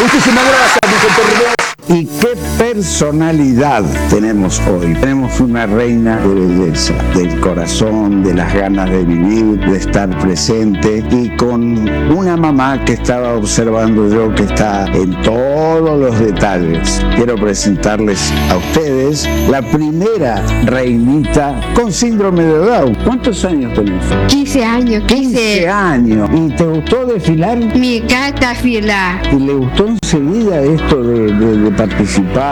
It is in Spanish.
Muchísimas gracias, Vicente Rivera. Y qué personalidad tenemos hoy. Tenemos una reina de belleza, del corazón, de las ganas de vivir, de estar presente, y con una mamá que estaba observando yo, que está en todos los detalles. Quiero presentarles a ustedes la primera reinita con síndrome de Down. ¿Cuántos años tenés? 15 años. 15 años. ¿Y te gustó desfilar? Me encanta filar. ¿Y le gustó enseguida esto de participar?